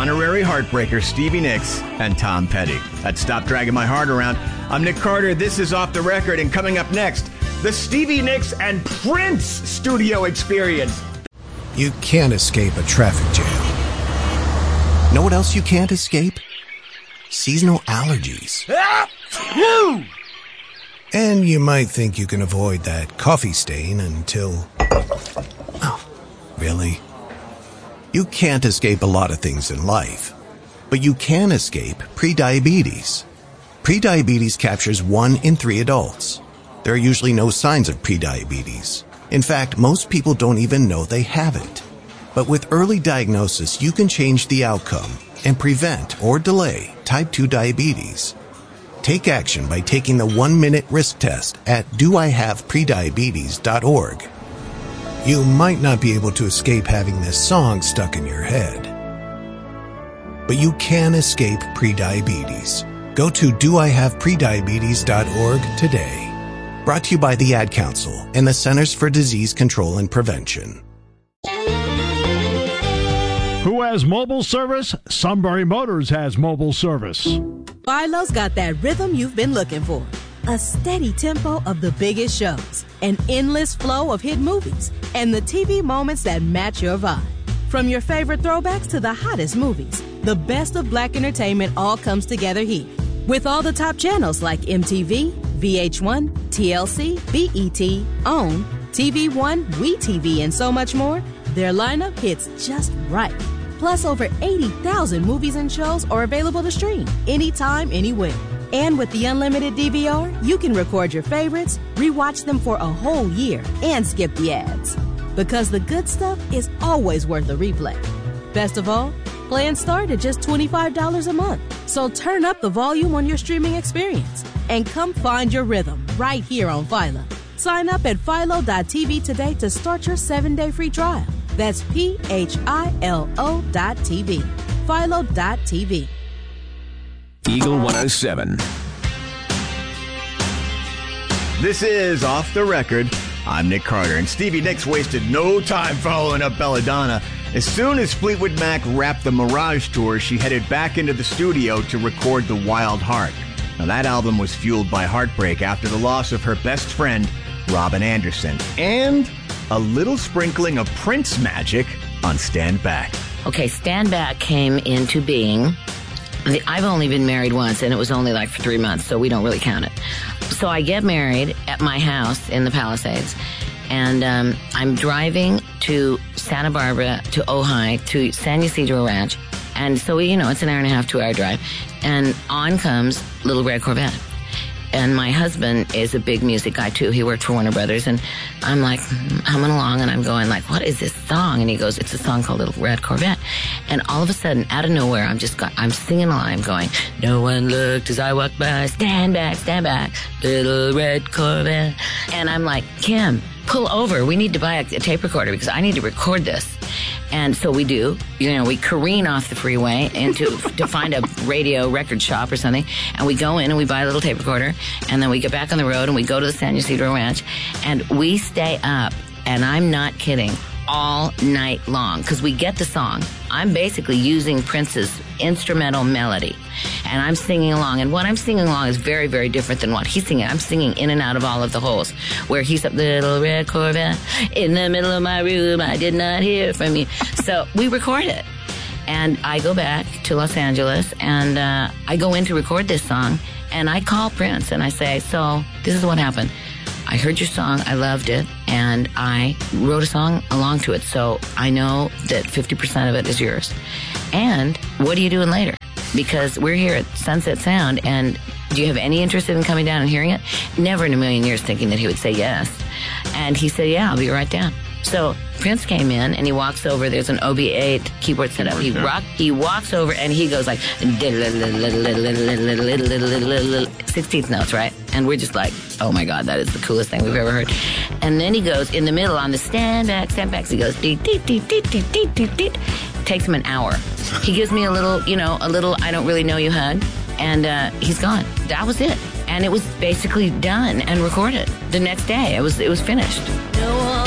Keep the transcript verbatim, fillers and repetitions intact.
honorary heartbreaker Stevie Nicks and Tom Petty. That's Stop Dragging My Heart Around. I'm Nick Carter. This is Off the Record, and coming up next, the Stevie Nicks and Prince studio experience. You can't escape a traffic jam. Know what else you can't escape? Seasonal allergies. And you might think you can avoid that coffee stain until... Oh, really? You can't escape a lot of things in life, but you can escape prediabetes. Prediabetes captures one in three adults. There are usually no signs of prediabetes. In fact, most people don't even know they have it. But with early diagnosis, you can change the outcome and prevent or delay type two diabetes. Take action by taking the one-minute risk test at do I have prediabetes dot org. You might not be able to escape having this song stuck in your head, but you can escape prediabetes. Go to do I have prediabetes dot org today. Brought to you by the Ad Council and the Centers for Disease Control and Prevention. Who has mobile service? Sunbury Motors has mobile service. Philo's got that rhythm you've been looking for. A steady tempo of the biggest shows, an endless flow of hit movies, and the T V moments that match your vibe. From your favorite throwbacks to the hottest movies, the best of black entertainment all comes together here. With all the top channels like M T V, V H one, T L C, B E T, OWN, T V One, WeTV, and so much more, their lineup hits just right. Plus, over eighty thousand movies and shows are available to stream anytime, anywhere. And with the unlimited D V R, you can record your favorites, rewatch them for a whole year, and skip the ads. Because the good stuff is always worth a replay. Best of all, plans start at just twenty-five dollars a month. So turn up the volume on your streaming experience and come find your rhythm right here on Philo. Sign up at philo dot t v today to start your seven-day free trial. That's P H I L O dot T V. Philo dot T V. Eagle one oh seven. This is Off the Record. I'm Nick Carter, and Stevie Nicks wasted no time following up Belladonna. As soon as Fleetwood Mac wrapped the Mirage Tour, she headed back into the studio to record The Wild Heart. Now, that album was fueled by heartbreak after the loss of her best friend, Robin Anderson, and a little sprinkling of Prince magic on Stand Back. Okay, Stand Back came into being. I've only been married once, and it was only like for three months, so we don't really count it. So I get married at my house in the Palisades, and um, I'm driving to Santa Barbara, to Ojai, to San Ysidro Ranch, and so, we, you know, it's an hour and a half, two-hour drive, and on comes Little Red Corvette. And my husband is a big music guy, too. He worked for Warner Brothers. And I'm like humming along, and I'm going like, what is this song? And he goes, it's a song called Little Red Corvette. And all of a sudden, out of nowhere, I'm just, got, I'm singing along. I'm going, no one looked as I walked by. Stand back, stand back, Little Red Corvette. And I'm like, Kim, pull over. We need to buy a, a tape recorder because I need to record this. And so we do. You know, we careen off the freeway into to find a radio record shop or something. And we go in and we buy a little tape recorder. And then we get back on the road and we go to the San Ysidro Ranch. And we stay up, and I'm not kidding, all night long. Because we get the song. I'm basically using Prince's instrumental melody. And I'm singing along. And what I'm singing along is very, very different than what he's singing. I'm singing in and out of all of the holes. Where he's up, Little Red Corvette, in the middle of my room, I did not hear from you. So we record it. And I go back to Los Angeles, and uh, I go in to record this song. And I call Prince, and I say, so this is what happened. I heard your song, I loved it, and I wrote a song along to it. So I know that fifty percent of it is yours. And what are you doing later? Because we're here at Sunset Sound, and do you have any interest in coming down and hearing it? Never in a million years thinking that he would say yes. And he said, yeah, I'll be right down. So Prince came in, and he walks over. There's an O B eight keyboard set up. He rock, he walks over, and he goes like sixteenth notes, right? And we're just like, oh my God, that is the coolest thing we've ever heard. And then he goes in the middle on the stand back, stand backs. He goes deet deet deet deet deet deet deet deet. Takes him an hour. He gives me a little, you know, a little I don't really know you hug, and uh, he's gone. That was it, and it was basically done and recorded the next day. It was it was finished.